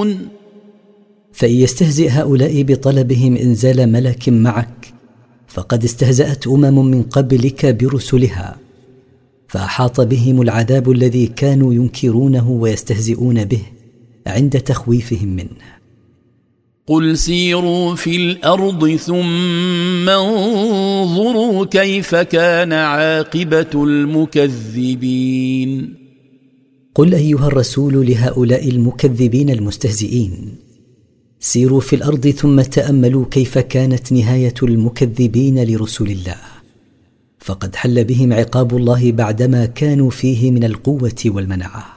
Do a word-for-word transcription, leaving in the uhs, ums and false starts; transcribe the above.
يستهزئون فإن يستهزئ هؤلاء بطلبهم إنزال ملك معك فقد استهزأت أمم من قبلك برسلها، فأحاط بهم العذاب الذي كانوا ينكرونه ويستهزئون به عند تخويفهم منه. قل سيروا في الأرض ثم انظروا كيف كان عاقبة المكذبين. قل أيها الرسول لهؤلاء المكذبين المستهزئين: سيروا في الأرض ثم تأملوا كيف كانت نهاية المكذبين لرسل الله، فقد حل بهم عقاب الله بعدما كانوا فيه من القوة والمنعة.